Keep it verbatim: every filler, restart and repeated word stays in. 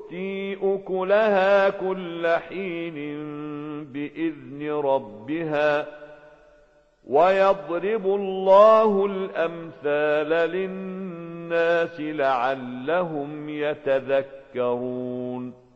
تؤتي أكلها كل حين بإذن ربها ويضرب الله الأمثال للناس لعلهم يتذكرون